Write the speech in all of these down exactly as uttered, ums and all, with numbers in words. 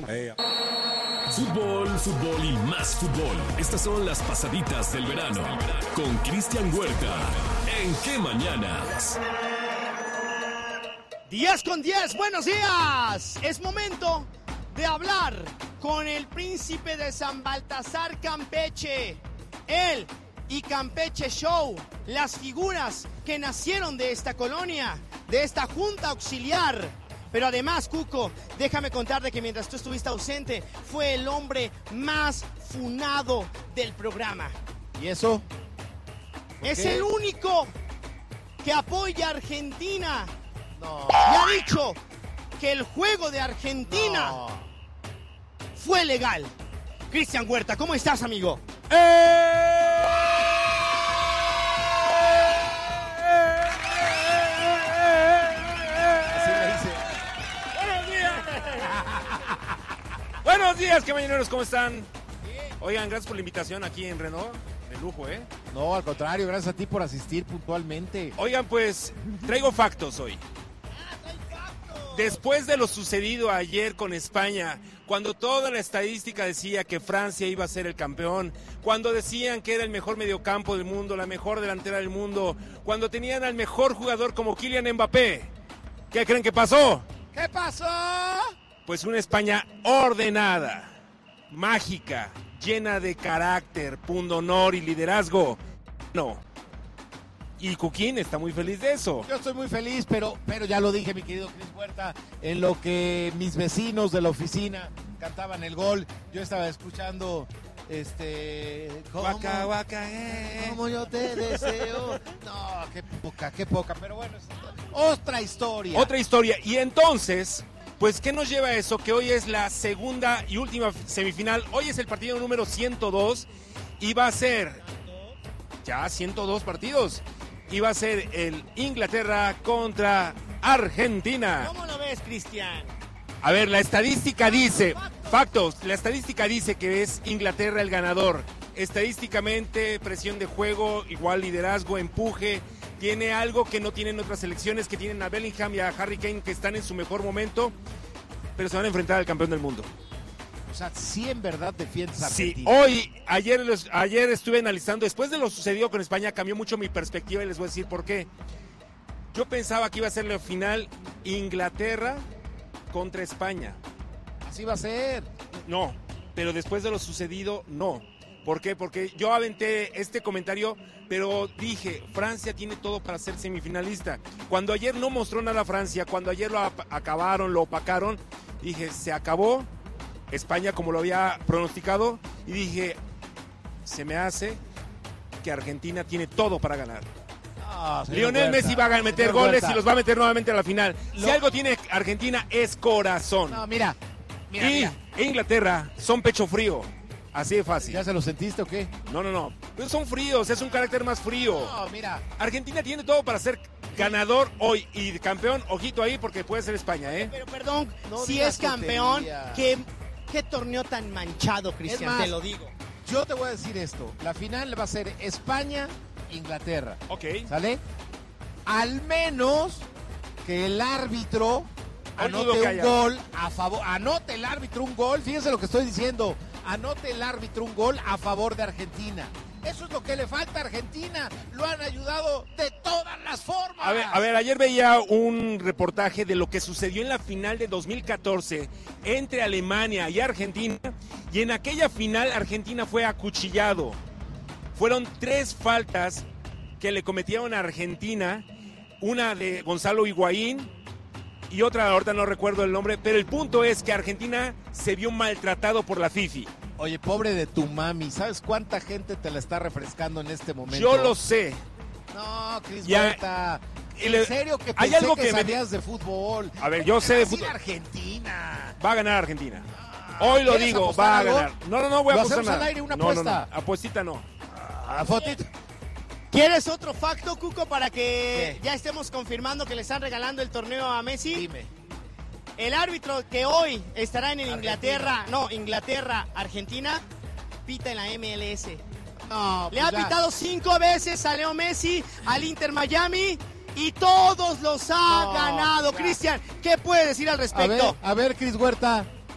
Fútbol, fútbol y más fútbol. Estas son las pasaditas del verano con Cristian Huerta. ¿En qué mañanas? diez con diez, buenos días. Es momento de hablar con el príncipe de San Baltasar Campeche. Él y Campeche Show, las figuras que nacieron de esta colonia, de esta junta auxiliar. Pero además, Cuco, déjame contarte que mientras tú estuviste ausente, fue el hombre más funado del programa. ¿Y eso? Es ¿Qué? el único que apoya a Argentina. No. Y ha dicho que el juego de Argentina No. fue legal. Cristian Huerta, ¿cómo estás, amigo? Así le hice. ¡Buenos días! Buenos días, qué mañaneros, ¿cómo están? Oigan, gracias por la invitación aquí en Renault. De lujo, ¿eh? No, al contrario, gracias a ti por asistir puntualmente. Oigan, pues, traigo factos hoy. Después de lo sucedido ayer con España, cuando toda la estadística decía que Francia iba a ser el campeón, cuando decían que era el mejor mediocampo del mundo, la mejor delantera del mundo, cuando tenían al mejor jugador como Kylian Mbappé, ¿qué creen que pasó? ¿Qué pasó? Pues una España ordenada, mágica, llena de carácter, pundonor y liderazgo. No. Y Cuquín está muy feliz de eso. Yo estoy muy feliz, pero, pero ya lo dije, mi querido Cris Huerta, en lo que mis vecinos de la oficina cantaban el gol, yo estaba escuchando, este... ¿cómo, Waka, waka, eh. cómo yo te deseo? No, qué poca, qué poca, pero bueno, es otra historia. Otra historia. Y entonces, pues, ¿qué nos lleva a eso? Que hoy es la segunda y última semifinal. Hoy es el partido número ciento dos y va a ser ya ciento dos partidos. Y va a ser el Inglaterra contra Argentina. ¿Cómo lo ves, Cristian? A ver, la estadística dice, factos, la estadística dice que es Inglaterra el ganador. Estadísticamente, presión de juego, igual liderazgo, empuje. Tiene algo que no tienen otras selecciones, que tienen a Bellingham y a Harry Kane, que están en su mejor momento, pero se van a enfrentar al campeón del mundo. O sea, sí en verdad defiendes a Sí, Argentina. hoy, ayer, los- ayer estuve analizando, después de lo sucedido con España, cambió mucho mi perspectiva y les voy a decir por qué. Yo pensaba que iba a ser la final Inglaterra contra España. Así va a ser. No, pero después de lo sucedido, no. ¿Por qué? Porque yo aventé este comentario, pero dije, Francia tiene todo para ser semifinalista. Cuando ayer no mostró nada Francia, cuando ayer lo ap- acabaron, lo opacaron, dije, se acabó España como lo había pronosticado y dije, se me hace que Argentina tiene todo para ganar. Ah, señor Lionel Huerta, Messi va a meter señor goles Huerta. y los va a meter nuevamente a la final. Si Lo- algo tiene Argentina es corazón. No, mira, mira, y mira. Inglaterra son pecho frío. Así de fácil. ¿Ya se lo sentiste o qué? No, no, no. Pero son fríos, es un carácter más frío. No, mira. Argentina tiene todo para ser ganador hoy y campeón. Ojito ahí porque puede ser España, ¿eh? Pero perdón, No si digas es campeón, tonterías. ¿qué, qué torneo tan manchado, Cristian? Es más, Te lo digo. Yo te voy a decir esto. La final va a ser España-Inglaterra. Ok. ¿Sale? Al menos que el árbitro Hoy anote dudo que un haya. gol a favor. Anote el árbitro un gol. Fíjense lo que estoy diciendo. Anote el árbitro un gol a favor de Argentina. Eso es lo que le falta a Argentina. Lo han ayudado de todas las formas. A ver, a ver, ayer veía un reportaje de lo que sucedió en la final de dos mil catorce entre Alemania y Argentina, y en aquella final Argentina fue acuchillado. Fueron tres faltas que le cometieron a Argentina, una de Gonzalo Higuaín y otra, ahorita no recuerdo el nombre, pero el punto es que Argentina se vio maltratado por la FIFA. Oye, pobre de tu mami. ¿Sabes cuánta gente te la está refrescando en este momento? Yo lo sé. No, Cris Ya, Huerta. y En le- serio que hay pensé algo que, que me- sabías de fútbol. A ver, yo sé de Así fútbol. Argentina. Va a ganar Argentina. Hoy lo ¿Quieres digo, apostar va a algo? ganar. No, no, no voy a ¿Lo apostar hacemos nada. al aire, una No, no, apuesta? no, apuestita no. Ah, fotito. ¿Quieres otro facto, Cuco, para que ¿Qué? ya estemos confirmando que le están regalando el torneo a Messi? Dime. El árbitro que hoy estará en el Argentina. Inglaterra, no, Inglaterra-Argentina, pita en la M L S. No, Le pues ha ya. pitado cinco veces a Leo Messi, al Inter Miami, y todos los ha No, ganado. ya. Cristian, ¿qué puede decir al A ver, respecto? a ver, Cris Huerta.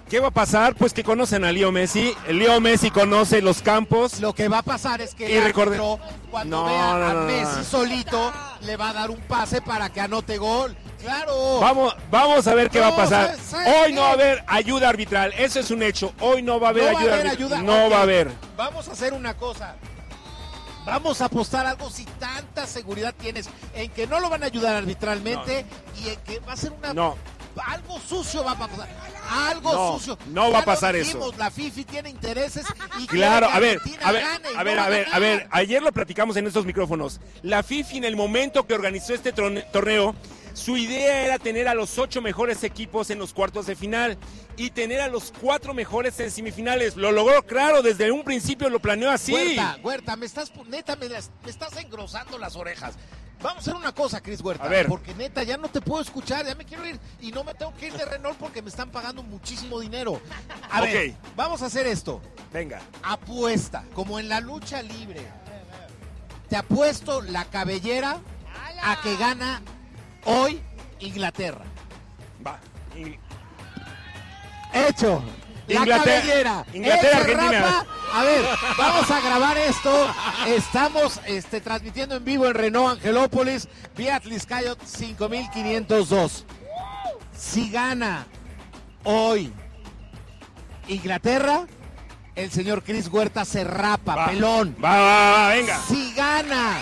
¿Qué va a pasar? Pues que conocen a Leo Messi. Leo Messi conoce los campos. Lo que va a pasar es que Y el recorde- árbitro, cuando No, vea no, a no, no. Messi solito, le va a dar un pase para que anote gol. ¡Claro! Vamos, vamos a ver qué No, va a pasar. ¿sabes- sabes Hoy qué? no va a haber ayuda arbitral. Eso es un hecho. Hoy no va a haber no va ayuda a haber arbitral. ayuda. No Ok, va a haber. Vamos a hacer una cosa. Vamos a apostar algo si tanta seguridad tienes en que no lo van a ayudar arbitralmente y en que va a ser una... No. Algo sucio va a pasar. Algo No, sucio. no va Ya a pasar lo eso. dijimos, La FIFA tiene intereses y Claro, quiere a que ver, Argentina a ver, gane y a ver, no va a ver, a ganar. ver, ayer lo platicamos en estos micrófonos. La FIFA en el momento que organizó este torne- torneo, su idea era tener a los ocho mejores equipos en los cuartos de final y tener a los cuatro mejores en semifinales. Lo logró, claro, desde un principio lo planeó así. Huerta, Huerta, me estás, neta, me, las- me estás engrosando las orejas. Vamos a hacer una cosa, Cris Huerta. A ver. Porque neta, ya no te puedo escuchar, ya me quiero ir. Y no me tengo que ir de Renault porque me están pagando muchísimo dinero. A Ok. ver, vamos a hacer esto. Venga. Apuesta, como en la lucha libre. Te apuesto la cabellera a que gana hoy Inglaterra. Va. In- Hecho. La Inglaterra- cabellera. Inglaterra, Él se Argentina. rapa. A ver, vamos a grabar esto. Estamos este, transmitiendo en vivo en Renault Angelópolis, vía Atliscayot cinco mil quinientos dos. Si gana hoy Inglaterra, el señor Cris Huerta se rapa, Va. pelón. Va, va, va, venga. Si gana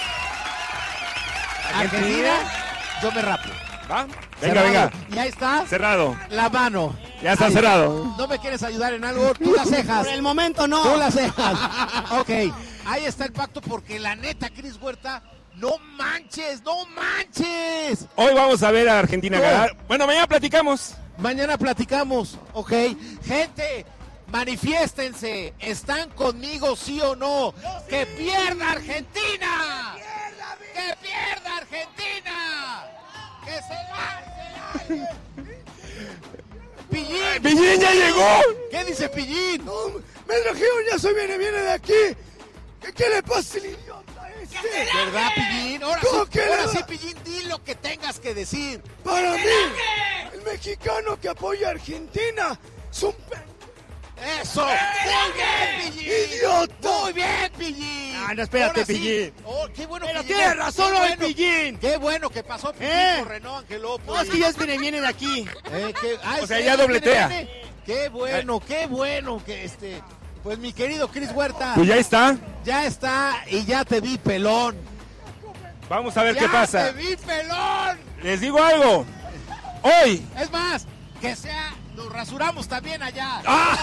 Argentina, yo me rapo. Va. Venga, Cerrado. venga. Y ahí está Cerrado. la mano. Ya está Ahí. cerrado. ¿No me quieres ayudar en algo? Tú las cejas. Por el momento no. Tú las cejas. Ok, ahí está el pacto porque la neta, Cris Huerta, no manches, no manches. Hoy vamos a ver a Argentina No. ganar. Bueno, mañana platicamos. Mañana platicamos, ok. Gente, manifiéstense. ¿Están conmigo, sí o no? ¡Que pierda Argentina! ¡Que pierda Argentina! ¡Que se lance! ¡Pillín! ¡Pillín ya llegó! ¿Qué dice Pillín? Me trajeron, ya soy viene, viene de aquí. ¿Qué, qué le pasa al idiota este? ¿Verdad, Pillín? Ahora, ¿Cómo sí, que ahora le sí, va? Pillín, di lo que tengas que decir. Para mí, el mexicano que apoya a Argentina es un pe- ¡Eso! ¡Muy bien, Pillín! ¡Idiota! ¡Muy bien, Pillín! Ah, no, espérate, Ahora sí. Pillín. Oh, qué bueno Pero que tiene llegó. razón Qué hoy, bueno- Pillín. Qué bueno que pasó Pillín ¿Eh? por Renault Angelópolis. No, es que ya es viene, viene de aquí. Eh, qué- ah, O sea, ¿sí? ya dobletea. ¿Viene, viene? Qué bueno, qué bueno que este... Pues mi querido Cris Huerta, Pues ya está. ya está y ya te vi pelón. Vamos a ver ¡Ya qué pasa. te vi pelón! Les digo algo. Hoy. Es más, que sea, nos rasuramos también allá.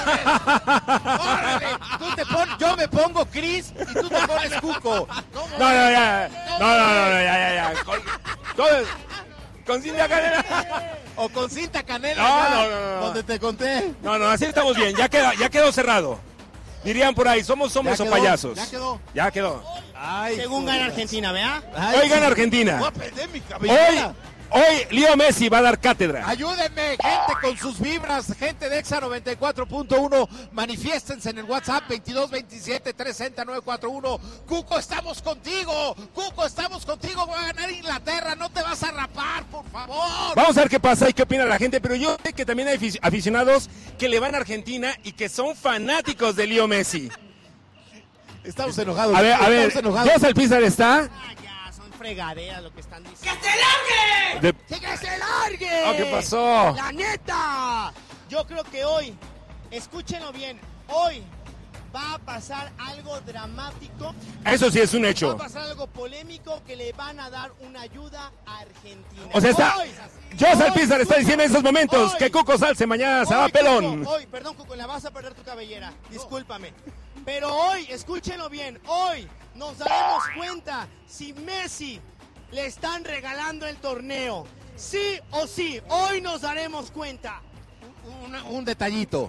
Ah. ¡Órale! Tú te pon, yo me pongo Cris y tú te pones Cuco. ¿Cómo No, no, ves? ya. No, no, no, no, ya, ya, ya. Con, todo- con Cintia Canela. O con cinta canela, No, allá, no, no, no. donde te conté. No, no, así estamos bien. Ya queda, ya quedó cerrado. Dirían por ahí, somos hombres Ya o quedó, payasos. ya quedó. Ya quedó. Ay, Según gana Argentina, ¿vea? Ay, Hoy gana sí. Argentina. Voy a perder mi Hoy, cabellera. hoy Leo Messi va a dar cátedra. Ayúdenme, gente con sus vibras, gente de Exa noventa y cuatro punto uno, manifiéstense en el WhatsApp veintidós veintisiete trescientos novecientos cuarenta y uno. Cuco, estamos contigo. Cuco, estamos contigo. Va a ganar Inglaterra. No te vas a rapar, por favor. Vamos a ver qué pasa y qué opina la gente, pero yo sé que también hay afic- aficionados que le van a Argentina y que son fanáticos de Leo Messi. Estamos enojados. A ver, a estamos ver, enojados. José Alpizar está. Ah, ya, son fregaderas lo que están diciendo. De- ¡Que se largue! Ah, ¿qué pasó? ¡La neta! Yo creo que hoy, escúchenlo bien, hoy va a pasar algo dramático. Eso sí es un Va hecho. a pasar algo polémico que le van a dar una ayuda a Argentina. O sea, está. Hoy, José hoy, Alpizar está diciendo en estos momentos hoy, que Cuco Salce mañana se hoy, va pelón. Cuco, hoy, perdón, Cuco, la vas a perder tu cabellera. Discúlpame. Pero hoy, escúchenlo bien, hoy nos daremos cuenta si Messi le están regalando el torneo. Sí o sí, hoy nos daremos cuenta. Un, un detallito.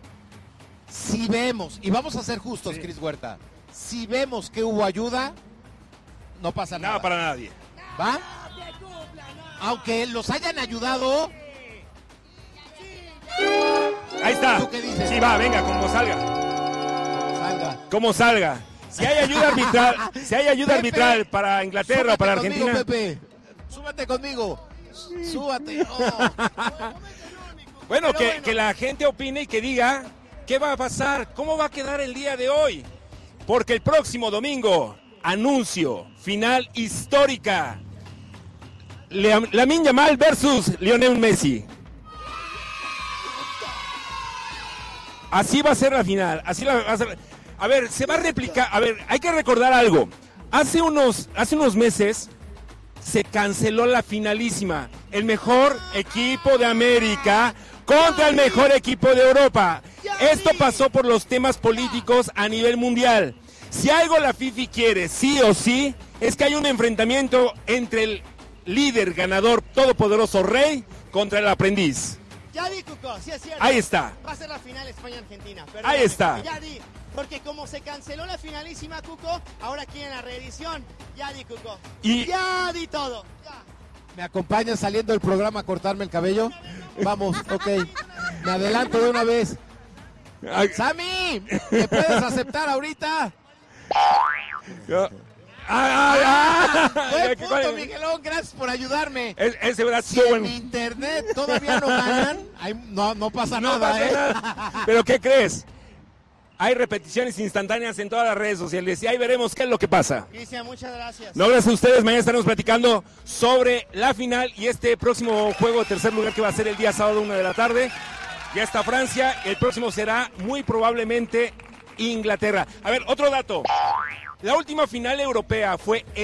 Si vemos, y vamos a ser justos, Cris Huerta, si vemos que hubo ayuda, no pasa nada. Nada para nadie. ¿Va? Aunque los hayan ayudado, Ahí está. ¿Tú qué dices? Sí, va, venga, como salga. salga. Como salga. Si hay ayuda arbitral, si hay ayuda Pepe, arbitral para Inglaterra Súbate o para conmigo, Argentina. Pepe. Súbate conmigo. Súbate. Oh. Bueno, que, bueno. que la gente opine y que diga qué va a pasar, cómo va a quedar el día de hoy. Porque el próximo domingo, anuncio, final histórica. Le- Lamine Yamal versus Lionel Messi. Así va a ser la final, así la va a ser. A ver, se va a replicar, a ver, hay que recordar algo. Hace unos, hace unos meses se canceló la finalísima. El mejor equipo de América contra el mejor equipo de Europa. Esto pasó por los temas políticos a nivel mundial. Si algo la FIFA quiere, sí o sí, es que hay un enfrentamiento entre el líder ganador todopoderoso Rey contra el aprendiz. Ya di, Cuco, sí es cierto. Ahí está. Va a ser la final España-Argentina. Ahí Perdóname, está. Ya di, porque como se canceló la finalísima, Cuco, ahora quieren la reedición. Ya di, Cuco. Y- Ya di todo. Ya. ¿Me acompañas saliendo del programa a cortarme el cabello? Vamos, ok. Me adelanto de una vez. Ay, ¡Sammy! ¿Me puedes aceptar ahorita? ah, ah, ah. Buen punto, Miguelón, gracias por ayudarme. Es- Ese brazo Si estuvo en bueno. internet todavía no ganan, ahí no, no pasa No nada, pasa ¿eh? nada. Pero ¿qué crees? Hay repeticiones instantáneas en todas las redes sociales y ahí veremos qué es lo que pasa. Cristian, muchas gracias. No, gracias a ustedes. Mañana estaremos platicando sobre la final y este próximo juego de tercer lugar que va a ser el día sábado, una de la tarde. Ya está Francia. El próximo será muy probablemente Inglaterra. A ver, otro dato. La última final europea fue